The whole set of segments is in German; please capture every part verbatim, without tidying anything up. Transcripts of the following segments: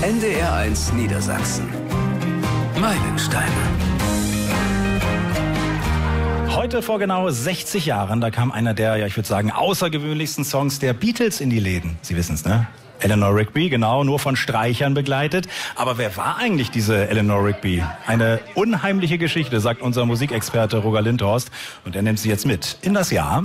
N D R eins Niedersachsen. Meilensteine. Heute vor genau sechzig Jahren, da kam einer der, ja ich würde sagen, außergewöhnlichsten Songs der Beatles in die Läden. Sie wissen es, ne? Eleanor Rigby, genau, nur von Streichern begleitet. Aber wer war eigentlich diese Eleanor Rigby? Eine unheimliche Geschichte, sagt unser Musikexperte Roger Lindhorst. Und er nimmt sie jetzt mit in das Jahr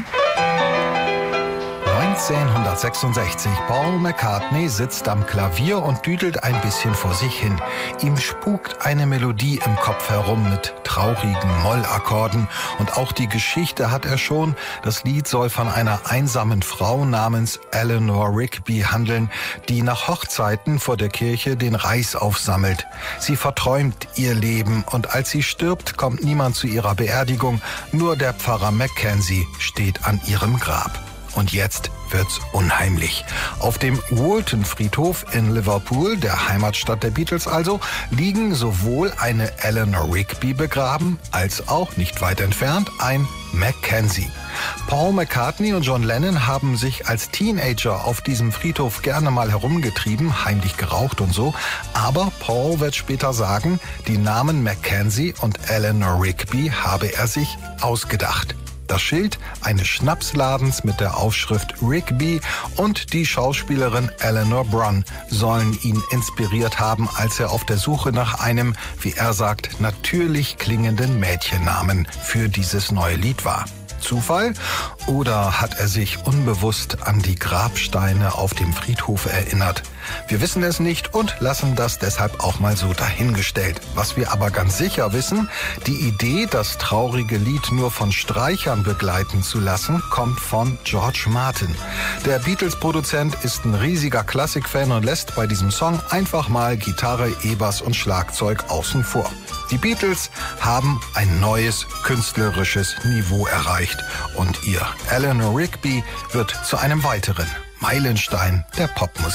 neunzehnhundertsechsundsechzig. Paul McCartney sitzt am Klavier und düdelt ein bisschen vor sich hin. Ihm spukt eine Melodie im Kopf herum mit traurigen Mollakkorden. Und auch die Geschichte hat er schon. Das Lied soll von einer einsamen Frau namens Eleanor Rigby handeln, die nach Hochzeiten vor der Kirche den Reis aufsammelt. Sie verträumt ihr Leben und als sie stirbt, kommt niemand zu ihrer Beerdigung. Nur der Pfarrer Mackenzie steht an ihrem Grab. Und jetzt wird's unheimlich. Auf dem Woolton-Friedhof in Liverpool, der Heimatstadt der Beatles also, liegen sowohl eine Eleanor Rigby begraben, als auch, nicht weit entfernt, ein Mackenzie. Paul McCartney und John Lennon haben sich als Teenager auf diesem Friedhof gerne mal herumgetrieben, heimlich geraucht und so. Aber Paul wird später sagen, die Namen Mackenzie und Eleanor Rigby habe er sich ausgedacht. Das Schild eines Schnapsladens mit der Aufschrift Rigby und die Schauspielerin Eleanor Bron sollen ihn inspiriert haben, als er auf der Suche nach einem, wie er sagt, natürlich klingenden Mädchennamen für dieses neue Lied war. Zufall? Oder hat er sich unbewusst an die Grabsteine auf dem Friedhof erinnert? Wir wissen es nicht und lassen das deshalb auch mal so dahingestellt. Was wir aber ganz sicher wissen, die Idee, das traurige Lied nur von Streichern begleiten zu lassen, kommt von George Martin. Der Beatles-Produzent ist ein riesiger Klassikfan und lässt bei diesem Song einfach mal Gitarre, E-Bass und Schlagzeug außen vor. Die Beatles haben ein neues künstlerisches Niveau erreicht und ihr Eleanor Rigby wird zu einem weiteren Meilenstein der Popmusik.